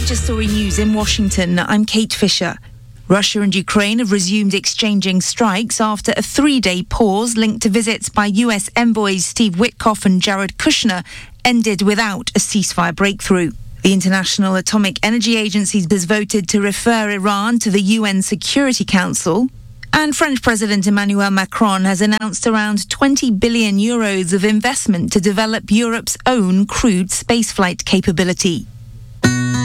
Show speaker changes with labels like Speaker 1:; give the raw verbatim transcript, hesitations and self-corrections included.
Speaker 1: Major story news in Washington. I'm Kate Fisher. Russia and Ukraine have resumed exchanging strikes after a three-day pause linked to visits by U S envoys Steve Witkoff and Jared Kushner ended without a ceasefire breakthrough. The International Atomic Energy Agency has voted to refer Iran to the U N Security Council. And French President Emmanuel Macron has announced around twenty billion euros of investment to develop Europe's own crewed spaceflight capability.